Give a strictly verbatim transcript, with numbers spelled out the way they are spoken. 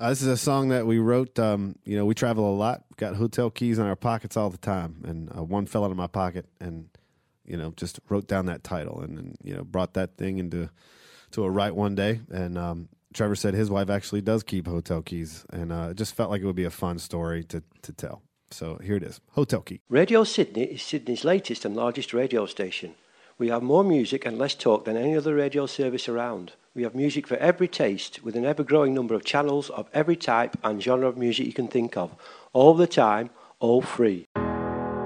Uh, this is a song that we wrote. Um, you know, we travel a lot. We've got hotel keys in our pockets all the time, and uh, one fell out of my pocket, and you know, just wrote down that title, and then you know, brought that thing into to a right one day. And um, Trevor said his wife actually does keep hotel keys, and uh, it just felt like it would be a fun story to to tell. So here it is, Hotel Key. Radio Sydney is Sydney's latest and largest radio station. We have more music and less talk than any other radio service around. We have music for every taste, with an ever-growing number of channels of every type and genre of music you can think of, all the time, all free.